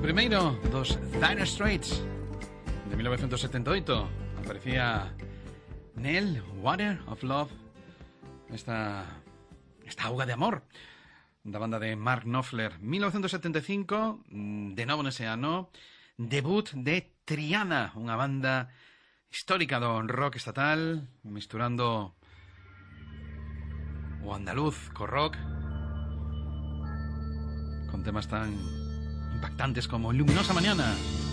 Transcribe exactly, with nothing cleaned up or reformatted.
primeiro dos Dire Straits de mil novecientos setenta e oito. Aparecía Nel, Water of Love, esta, esta auga de amor da banda de Mark Knopfler. mil novecientos setenta e cinco, de novo nese ano, debut de Triana, unha banda histórica do rock estatal, misturando o andaluz co rock, con temas tan impactantes como Luminosa Mañana.